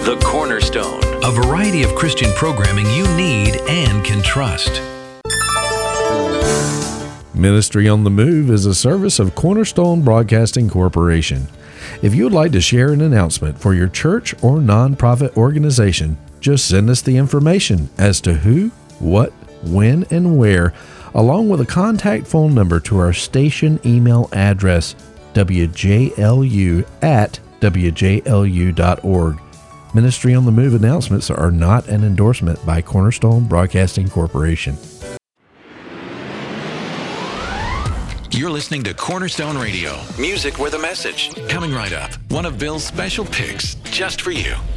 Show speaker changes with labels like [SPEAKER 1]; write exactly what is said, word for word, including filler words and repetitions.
[SPEAKER 1] The Cornerstone.
[SPEAKER 2] A variety of Christian programming you need and can trust.
[SPEAKER 3] Ministry on the Move is a service of Cornerstone Broadcasting Corporation. If you would like to share an announcement for your church or nonprofit organization, just send us the information as to who, what, when, and where, along with a contact phone number to our station email address, w j l u at w j l u dot org. Ministry on the Move announcements are not an endorsement by Cornerstone Broadcasting Corporation.
[SPEAKER 2] You're listening to Cornerstone Radio.
[SPEAKER 1] Music with a message.
[SPEAKER 2] Coming right up, one of Bill's special picks just for you.